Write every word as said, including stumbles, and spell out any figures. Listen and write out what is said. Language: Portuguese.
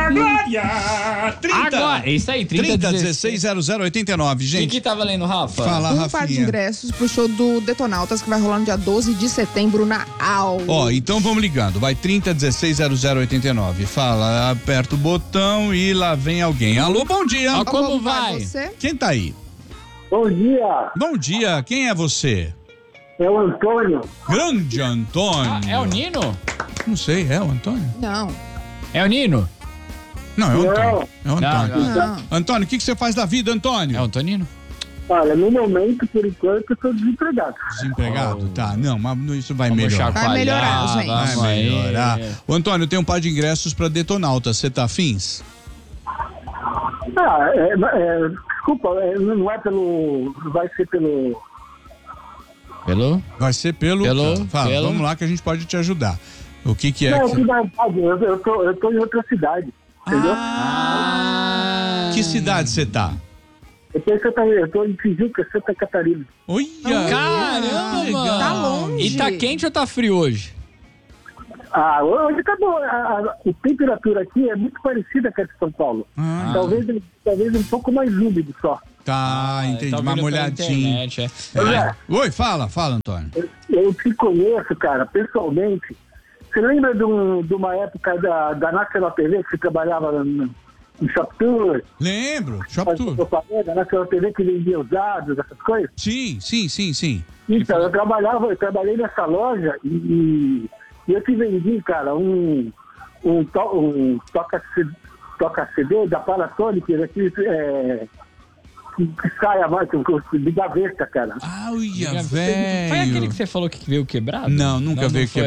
Glória! trinta! Agora, isso aí, trinta, trinta, dezesseis, zero zero, oitenta e nove, O que gente. que tá valendo, Rafa? Fala, Um Rafinha. par de ingressos pro show do Detonautas, que vai rolar no dia doze de setembro na A U. Ó, então vamos ligando. Vai trinta, dezesseis, zero zero, oitenta e nove. Fala, aperta o botão e lá vem alguém. Alô, bom dia. Ó, como vai? Você? Quem tá aí? Bom dia, Bom dia, quem é você? é o Antônio. Grande Antônio. Ah, é o Nino? Não sei, é o Antônio? Não. É o Nino? Não, é o Não. Antônio. É o Antônio. Não, Não. Antônio, o que, que você faz da vida, Antônio? É o Antonino? Olha, no momento, por enquanto, eu sou desempregado. Desempregado? Tá, não, mas isso vai Vamos melhorar. chacoalhar, Vai melhorar, gente. vamos Vai aí. melhorar. Ô, Antônio, tem um par de ingressos pra Detonautas. Você tá afins? Ah, é, é, desculpa, é, não é pelo... vai ser pelo... Pelo? Vai ser pelo... Pelo- Fala, pelo- vamos lá que a gente pode te ajudar. O que que é? Não, que... que na verdade, eu, eu, tô, eu tô em outra cidade, entendeu? Ah. Que cidade você tá? Eu tô em Santa, eu tô em Tijuca, Santa Catarina. Olha! Caramba! legal. Tá longe. E tá quente ou tá frio hoje? Ah, hoje tá bom. A, a, a temperatura aqui é muito parecida com a de São Paulo. Ah, Talvez, talvez um pouco mais úmido só. tá, entendi. Tá Uma vendo pela molhadinha. internet, é. Olha, Oi, fala, fala, Antônio. eu, eu te conheço, cara, pessoalmente. Você lembra de, um, de uma época da, da Nacional T V que você trabalhava no, no Shop Tour? Lembro, Shop Fazia Tour. propaganda, Nacional T V que vendia usados, essas coisas? Sim, sim, sim, sim. Então, eu trabalhava, eu trabalhei nessa loja e, e eu te vendi, cara, um, um, to, um toca-C D toca da Panasonic, aquele, é, que, que sai a marca de gaveta, cara. Ah, uia, Foi aquele que velho. você falou que veio quebrado? Não, nunca veio foi